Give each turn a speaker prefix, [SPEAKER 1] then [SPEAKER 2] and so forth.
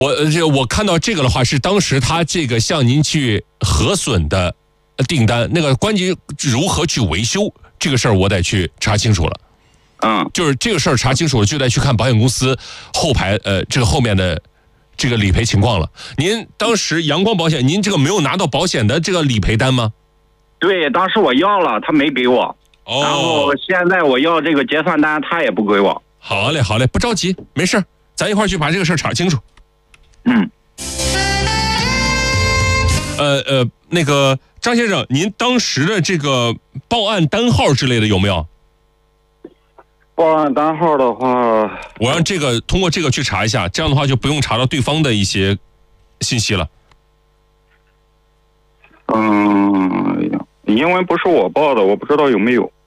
[SPEAKER 1] 我看到这个的话，是当时他这个向您去核损的订单，那个关于如何去维修这个事儿，我得去查清楚了。就是这个事儿查清楚了，就得去看保险公司后排这个后面的这个理赔情况了。您当时阳光保险，您这个没有拿到保险的这个理赔单吗？
[SPEAKER 2] 对，当时我要了，他没给我。然后现在我要这个结算单，他也不给我。
[SPEAKER 1] 好嘞，不着急，没事，咱一块儿去把这个事儿查清楚。那个张先生，您当时的这个报案单号之类的有没有？
[SPEAKER 2] 报案单号的话，
[SPEAKER 1] 我让通过这个去查一下，这样的话就不用查到对方的一些信息了。
[SPEAKER 2] 因为不是我报的，我不知道有没有。